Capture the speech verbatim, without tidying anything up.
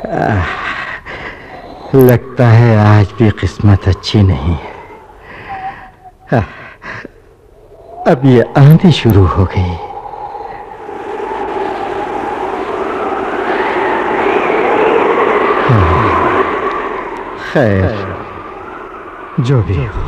लगता है आज भी किस्मत अच्छी नहीं है। अब ये आंधी शुरू हो गई। खैर, जो भी हो।